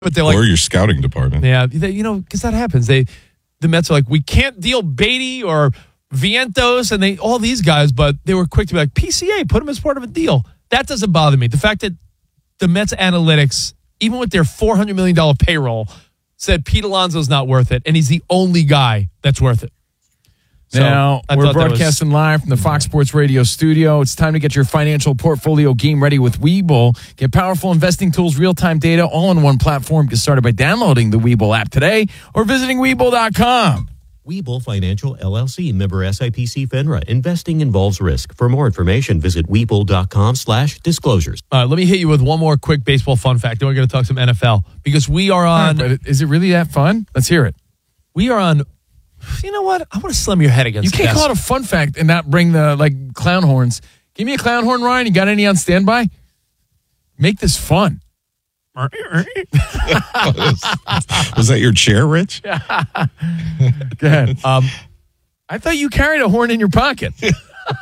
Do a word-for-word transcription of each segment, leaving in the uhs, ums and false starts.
But they're like, or your scouting department. Yeah, they, you know, because that happens. They, the Mets are like, we can't deal Beatty or Vientos and they all these guys, but they were quick to be like, P C A, put them as part of a deal. That doesn't bother me. The fact that the Mets analytics, even with their four hundred million dollars payroll, said Pete Alonso's not worth it, and he's the only guy that's worth it. So now, we're broadcasting was... live from the Fox Sports Radio studio. It's time to get your financial portfolio game ready with Webull. Get powerful investing tools, real-time data, all in one platform. Get started by downloading the Webull app today or visiting Webull dot com. Webull Financial, L L C, member S I P C FINRA. Investing involves risk. For more information, visit Webull dot com slash disclosures. All right, let me hit you with one more quick baseball fun fact. Then we're going to talk some N F L because we are on... Right, but is it really that fun? Let's hear it. We are on... You know what? I want to slam your head against You can't the desk. call it a fun fact and not bring the, like, clown horns. Give me a clown horn, Ryan. You got any on standby? Make this fun. Was that your chair, Rich? Go ahead. Um, I thought you carried a horn in your pocket. There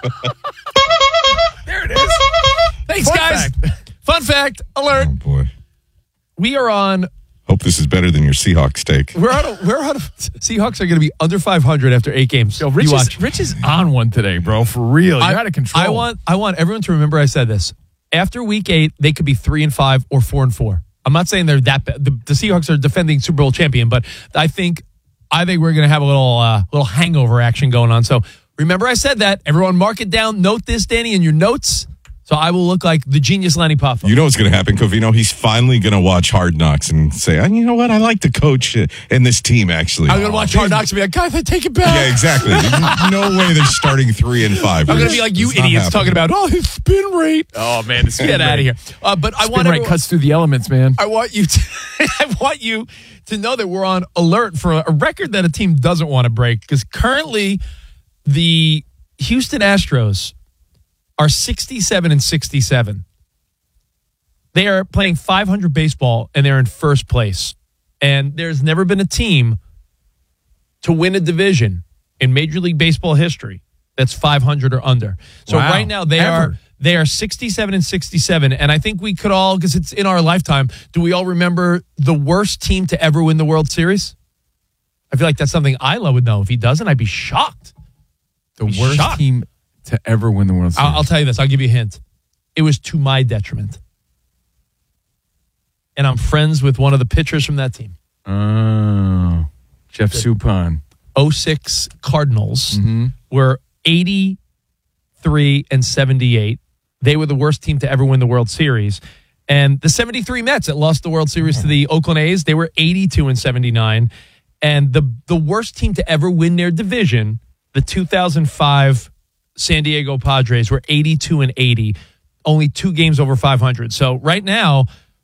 it is. Thanks, Fun guys. fact. Fun fact alert. Oh, boy. We are on... Hope this is better than your Seahawks take. We're on. A, we're on. A, Seahawks are going to be under five hundred after eight games. Yo, Rich, you is, watch. Rich is on one today, bro. For real, you're I, out of control. I want. I want everyone to remember I said this. After week eight, they could be three and five or four and four. I'm not saying they're that bad. The, the Seahawks are defending Super Bowl champion, but I think I think we're going to have a little uh, little hangover action going on. So remember I said that. Everyone, mark it down. Note this, Danny, in your notes. So I will look like the genius Lanny Poffo. You know what's going to happen, Covino? He's finally going to watch Hard Knocks and say, you know what? I like the coach in this team, actually. I'm going to watch Hard Knocks and be like, guys, I take it back. Yeah, exactly. No way they're starting three and five. I'm going to be like you it's idiots talking about, oh, his spin rate. Oh, man. The spin Get rate. out of here. Uh, but I spin want rate everyone, cuts through the elements, man. I want you to, I want you to know that we're on alert for a, a record that a team doesn't want to break because currently the Houston Astros are sixty-seven and sixty-seven. They are playing five hundred baseball, and they're in first place. And there's never been a team to win a division in Major League Baseball history that's five hundred or under. So Wow. right now they Ever. are they are sixty-seven and sixty-seven. And I think we could all, because it's in our lifetime, do we all remember the worst team to ever win the World Series? I feel like that's something Isla would know. If he doesn't, I'd be shocked. The Be worst shocked. team to ever win the World Series. I'll, I'll tell you this. I'll give you a hint. It was to my detriment. And I'm friends with one of the pitchers from that team. Oh, Jeff Suppan. oh six Cardinals Mm-hmm. were eighty-three and seventy-eight. They were the worst team to ever win the World Series. And the seventy-three Mets that lost the World Series to the Oakland A's, they were eighty-two and seventy-nine. And the, the worst team to ever win their division, the two thousand five San Diego Padres, were eighty-two and eighty, only two games over five hundred. So right now,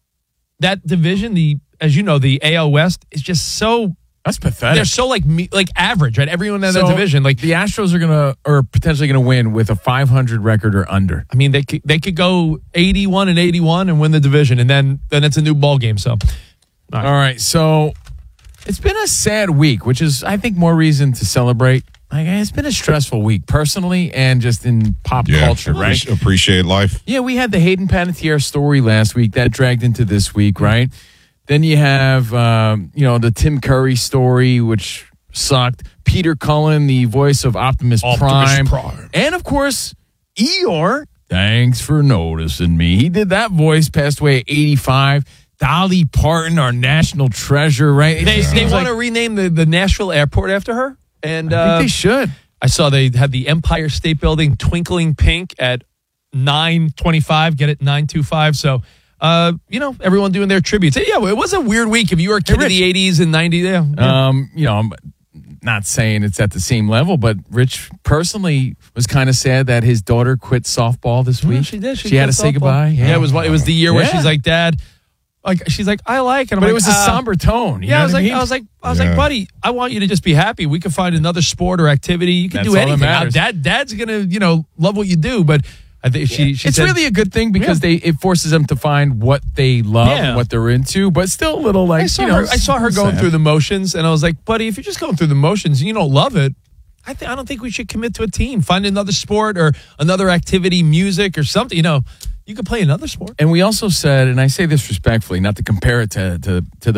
that division, the as you know, the A L West is just so That's pathetic. they're so like me, like average, right? Everyone in So, that division, like the Astros are gonna or potentially gonna win with a five hundred record or under. I mean, they could, they could go eighty-one and eighty-one and win the division, and then then it's a new ball game. So, all right. All right, so it's been a sad week, which is I think more reason to celebrate. Like it's been a stressful week personally and just in pop Yeah, culture, right? appreci- Appreciate life. Yeah, we had the Hayden Panettiere story last week that dragged into this week, right? Then you have, um, you know, the Tim Curry story, which sucked. Peter Cullen, the voice of Optimus, Optimus Prime. Prime. And, of course, Eeyore. Thanks for noticing me. He did that voice, passed away at eighty-five. Dolly Parton, our national treasure, right? It They just they seems want to like- rename the, the Nashville airport after her, and I uh, think they should. I saw they had the Empire State Building twinkling pink at nine twenty-five. Get it, nine twenty-five. So, uh, you know, everyone doing their tributes. Yeah, it was a weird week. If you were a kid Hey, of the eighties and nineties, yeah. yeah. Um, you know, I'm not saying it's at the same level, but Rich personally was kind of sad that his daughter quit softball this Yeah, week. she did. She, She had quit to say softball. goodbye. Yeah. it was it was the year where Yeah. she's like, Dad, like she's like, I like, and I'm But like, it was a uh, somber tone. You Yeah, know I was what like, mean? I was like, I was Yeah. like, buddy, I want you to just be happy. We can find another sport or activity. You can That's do all that anything. Uh, matters. Dad, Dad's gonna, you know, love what you do. But I think she, she it's said, really a good thing because Yeah. they it forces them to find what they love Yeah. and what they're into, but still a little like I saw you know. her. I saw her going sad. through the motions, and I was like, buddy, if you're just going through the motions and you don't love it, I think I don't think we should commit to a team. Find another sport or another activity, music or something. You know, You could play another sport. And we also said, and I say this respectfully, not to compare it to to, to the